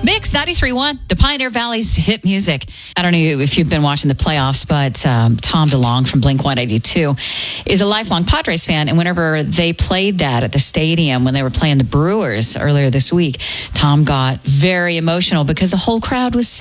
Mix 93.1, the Pioneer Valley's hit music. I don't know if you've been watching the playoffs, but Tom DeLonge from Blink-182 is a lifelong Padres fan. And whenever they played that at the stadium when they were playing the Brewers earlier this week, Tom got very emotional because the whole crowd was